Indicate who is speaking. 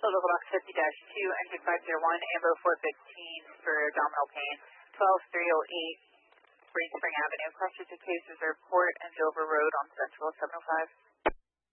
Speaker 1: Local box 50-2, engine 501, Ambo 415 for abdominal pain, 12308, Spring Avenue, cross to cases Airport and Dover Road on Central 705.